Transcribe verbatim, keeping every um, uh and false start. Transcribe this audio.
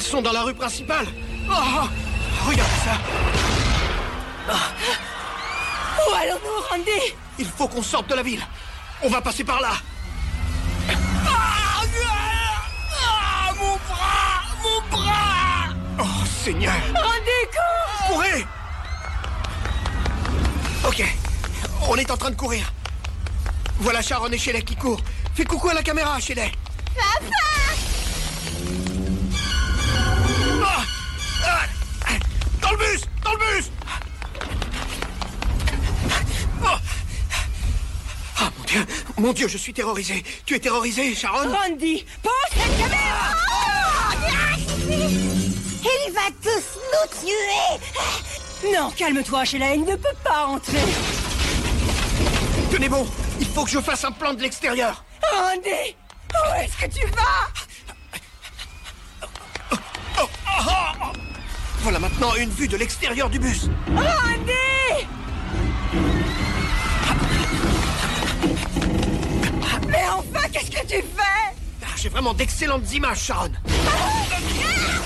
sont dans la rue principale. Oh, regarde ça. Où allons-nous, Randy? Il faut qu'on sorte de la ville. On va passer par là. Ah, ah, mon bras! Mon bras! Oh, Seigneur! Randy, cours! Courez! Ok, on est en train de courir. Voilà Sharon et Shelley qui courent. Fais coucou à la caméra, Shelley. Papa! Ah, ah, dans le bus! Dans le bus! Oh. Ah, mon Dieu! Mon Dieu, je suis terrorisé. Tu es terrorisé, Sharon? Randy, pose cette caméra! Il va tous nous tuer! Non, calme-toi, Shelley, il ne peut pas entrer. Tenez bon, il faut que je fasse un plan de l'extérieur. Randy, où est-ce que tu vas? Oh, oh, oh. Voilà maintenant une vue de l'extérieur du bus. Randy! Mais enfin, qu'est-ce que tu fais? Ah, j'ai vraiment d'excellentes images, Sharon. Ah!